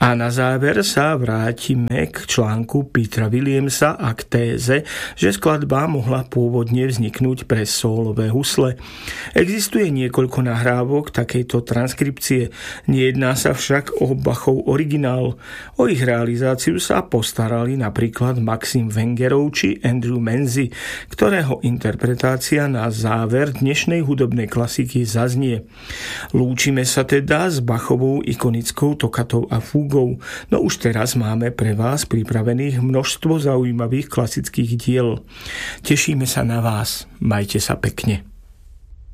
A na záver sa vrátime k článku Petera Williamsa a k téze, že skladba mohla pôvodne vzniknúť pre sólové husle. Existuje niekoľko nahrávok takejto transkripcie, nejedná sa však o Bachov originál. O ich realizáciu sa postarali napríklad Maxim Wengerov či Andrew Menzi, ktorého interpretácia na záver dnešnej hudobnej klasiky zaznie. Lúčime sa teda s Bachovou ikonickou tokatou a fúgou. No už teraz máme pre vás pripravených množstvo zaujímavých klasických diel. Tešíme sa na vás. Majte sa pekne.